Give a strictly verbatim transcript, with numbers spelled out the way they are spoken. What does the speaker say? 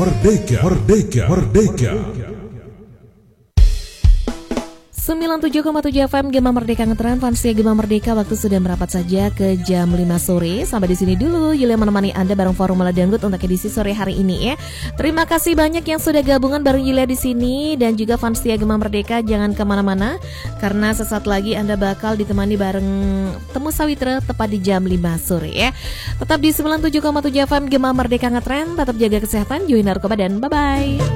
Merdeka, Merdeka, Merdeka. sembilan puluh tujuh koma tujuh F M Gema Merdeka Ngetren, Fansia Gema Merdeka. Waktu sudah merapat saja ke jam lima sore. Sampai di sini dulu Yulia menemani Anda bareng Formula Dangdut untuk edisi sore hari ini ya. Terima kasih banyak yang sudah gabungan bareng Yulia di sini dan juga Fansia Gema Merdeka. Jangan kemana-mana karena sesaat lagi Anda bakal ditemani bareng Temu Sawitra tepat di jam lima sore ya. Tetap di sembilan puluh tujuh koma tujuh F M Gema Merdeka Ngetren. Tetap jaga kesehatan, jauhi narkoba dan bye-bye.